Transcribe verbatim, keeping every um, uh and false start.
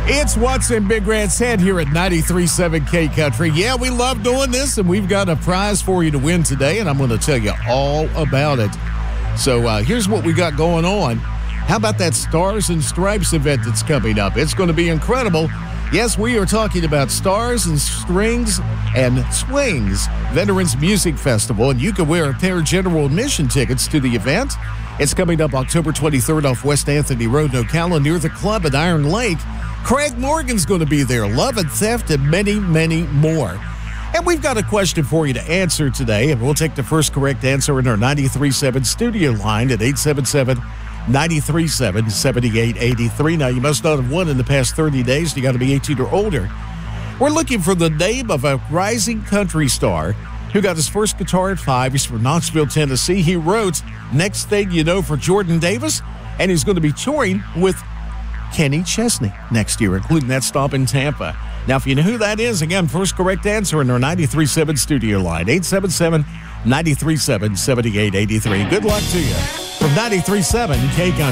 It's What's in Big Grant's Head here at ninety-three point seven K Country. Yeah, we love doing this, and we've got a prize for you to win today, and I'm going to tell you all about it. So uh, here's what we got going on. How about that Stars and Stripes event that's coming up? It's going to be incredible. Yes, we are talking about Stars and Strings and Swings Veterans Music Festival, and you can wear a pair of general admission tickets to the event. It's coming up October twenty-third off West Anthony Road in Ocala near the club at Iron Lake. Craig Morgan's going to be there. Love and Theft and many, many more. And we've got a question for you to answer today, and we'll take the first correct answer in our ninety-three point seven studio line at eight seven seven, nine three seven, seven eight eight three. Now, you must not have won in the past thirty days. You got to be eighteen or older. We're looking for the name of a rising country star who got his first guitar at five. He's from Knoxville, Tennessee. He wrote Next Thing You Know for Jordan Davis, and he's going to be touring with Kenny Chesney next year, including that stop in Tampa. Now, if you know who that is, again, first correct answer in our ninety-three point seven studio line, eight seven seven, nine three seven, seven eight eight three. Good luck to you. From ninety-three point seven K Country.